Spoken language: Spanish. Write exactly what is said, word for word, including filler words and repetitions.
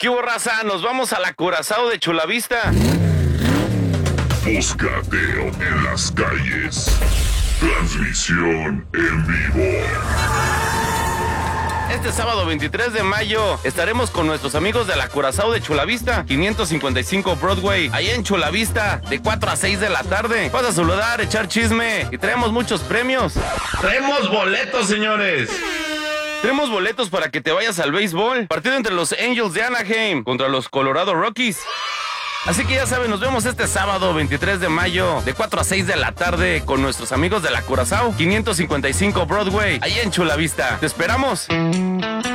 ¿Qué hubo, raza? Nos vamos a la Curazao de Chulavista. Moscateo en las calles. Transmisión en vivo. Este sábado veintitrés de mayo estaremos con nuestros amigos de la Curazao de Chulavista, quinientos cincuenta y cinco Broadway, ahí en Chulavista, de cuatro a seis de la tarde. Vas a saludar, echar chisme y traemos muchos premios. ¡Traemos boletos, señores! Tenemos boletos para que te vayas al béisbol. Partido entre los Angels de Anaheim contra los Colorado Rockies. Así que ya saben, nos vemos este sábado veintitrés de mayo de cuatro a seis de la tarde con nuestros amigos de la Curazao, quinientos cincuenta y cinco Broadway, ahí en Chulavista. ¡Te esperamos!